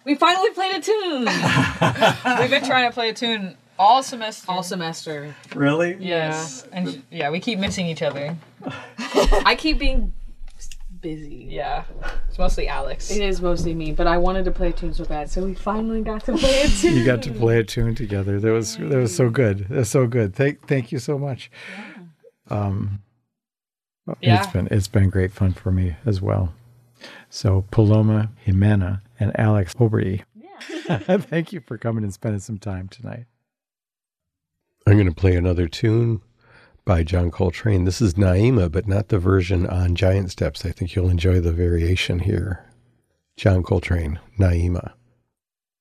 We finally played a tune. We've been trying to play a tune all semester. All semester. Really? Yes. Yeah. And yeah, we keep missing each other. I keep being busy. Yeah. It's mostly Alex. It is mostly me, but I wanted to play a tune so bad, so we finally got to play a tune. You got to play a tune together. That was so good. That's so good. Thank you so much. Yeah. It's been great fun for me as well. So Paloma Jimena and Alex Oberty, thank you for coming and spending some time tonight. I'm going to play another tune by John Coltrane. This is Naima, but not the version on Giant Steps. I think you'll enjoy the variation here. John Coltrane, Naima.